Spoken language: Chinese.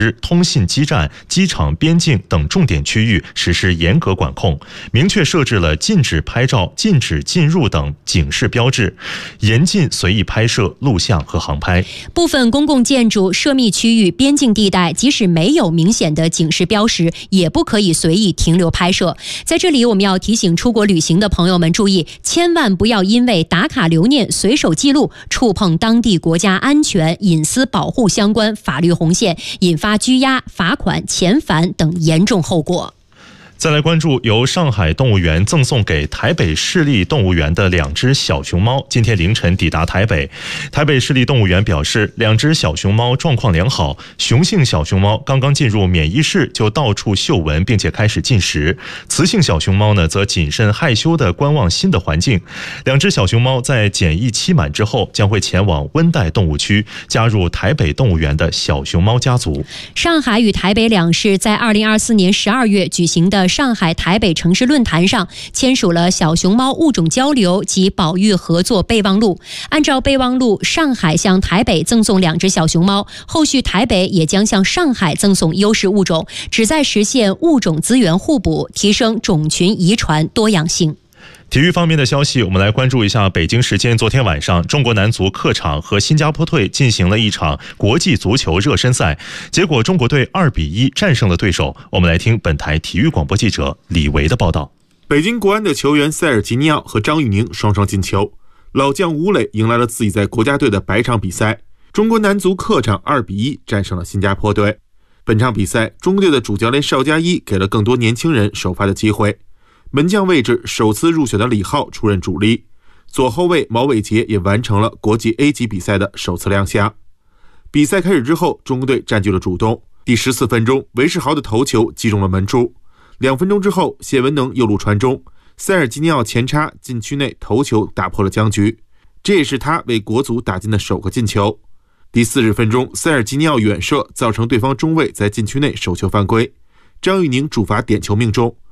通信基站、机场边境等重点区域实施严格管控，明确设置了禁止拍照、禁止进入等警示标志，严禁随意拍摄、录像和航拍。 部分公共建筑、涉密区域、边境地带，即使没有明显的警示标识，也不可以随意停留拍摄。在这里，我们要提醒出国旅行的朋友们注意，千万不要因为打卡留念、随手记录，触碰当地国家安全、隐私保护相关法律红线，引发拘押、罚款、遣返等严重后果。 再来关注由上海动物园赠送给台北市立动物园的2只小熊猫，今天凌晨抵达台北。台北市立动物园表示，2只小熊猫状况良好，雄性小熊猫刚刚进入免疫室就到处嗅闻，并且开始进食。雌性小熊猫呢，则谨慎害羞地观望新的环境。2只小熊猫在检疫期满之后，将会前往温带动物区，加入台北动物园的小熊猫家族。 上海与台北两市在2024年12月举行的上海台北城市论坛上签署了小熊猫物种交流及保育合作备忘录。按照备忘录，上海向台北赠送2只小熊猫，后续台北也将向上海赠送优势物种，旨在实现物种资源互补，提升种群遗传多样性。 体育方面的消息，我们来关注一下北京时间昨天晚上，中国男足客场和新加坡队进行了一场国际足球热身赛，结果中国队2-1战胜了对手。我们来听本台体育广播记者李维的报道。 北京国安的球员塞尔吉尼奥和张玉宁双双进球，老将吴磊迎来了自己在国家队的百场比赛。中国男足客场2-1战胜了新加坡队。本场比赛，中国队的主教练邵佳一给了更多年轻人首发的机会。门将位置首次入选的李浩出任主力，左后卫毛伟杰也完成了国际 A 级比赛的首次亮相。比赛开始之后，中国队占据了主动。第14分钟，韦世豪的头球击中了门柱。2分钟之后，谢文能右路传中，塞尔吉尼奥前插禁区内头球打破了僵局，这也是他为国足打进的首个进球。第40分钟，塞尔吉尼奥远射造成对方中卫在禁区内手球犯规，张玉宁主罚点球命中。